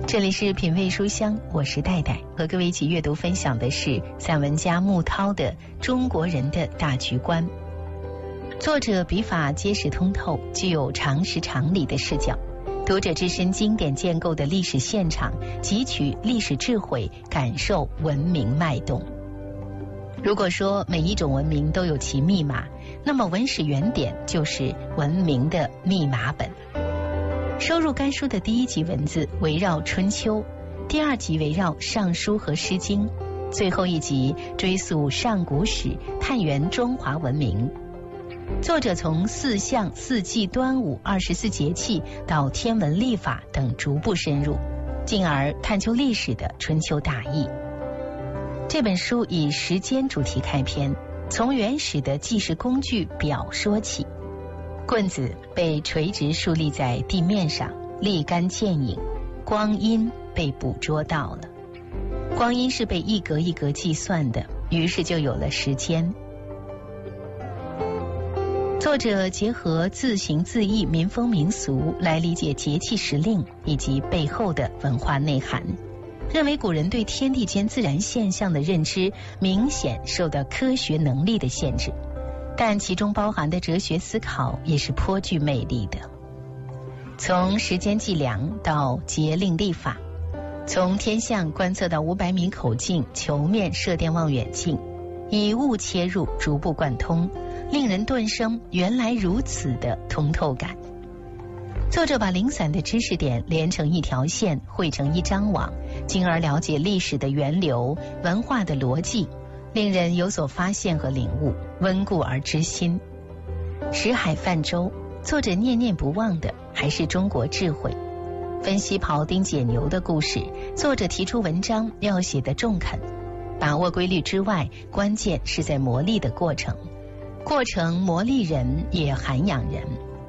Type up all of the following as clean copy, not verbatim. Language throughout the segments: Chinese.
这里是品味书香，我是戴戴，和各位一起阅读分享的是散文家穆涛的《中国人的大局观》。作者笔法结实通透，具有常识常理的视角，读者置身经典建构的历史现场，汲取历史智慧，感受文明脉动。如果说每一种文明都有其密码，那么文史原点就是文明的密码本。收入该书的第一集文字围绕春秋，第二集围绕尚书和诗经，最后一集追溯上古史，探源中华文明。作者从四象、四季、端午、24节气到天文历法等逐步深入，进而探究历史的春秋大义。这本书以时间主题开篇，从原始的计时工具表说起。棍子被垂直竖立在地面上，立竿见影，光阴被捕捉到了。光阴是被一格一格计算的，于是就有了时间。作者结合字形字义、民风民俗来理解节气时令以及背后的文化内涵，认为古人对天地间自然现象的认知明显受到科学能力的限制，但其中包含的哲学思考也是颇具魅力的。从时间计量到节令历法，从天象观测到500米口径球面射电望远镜，以物切入，逐步贯通，令人顿生原来如此的通透感。作者把零散的知识点连成一条线，汇成一张网，进而了解历史的源流、文化的逻辑，令人有所发现和领悟，温故而知新。识海泛舟，作者念念不忘的还是中国智慧。分析庖丁解牛的故事，作者提出文章要写得中肯。把握规律之外，关键是在磨砺的过程，过程磨砺人也涵养人。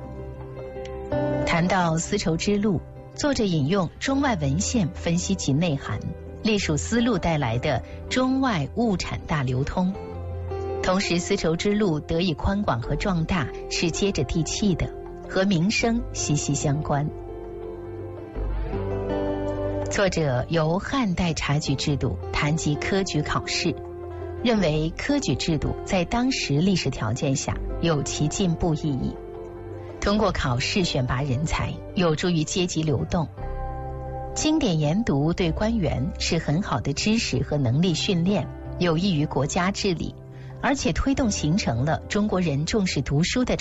谈到丝绸之路，作者引用中外文献分析其内涵，隶属丝路带来的中外物产大流通。同时丝绸之路得以宽广和壮大，是接着地气的，和民生息息相关。作者由汉代察举制度谈及科举考试，认为科举制度在当时历史条件下有其进步意义。通过考试选拔人才，有助于阶级流动。经典研读对官员是很好的知识和能力训练，有益于国家治理，而且推动形成了中国人重视读书的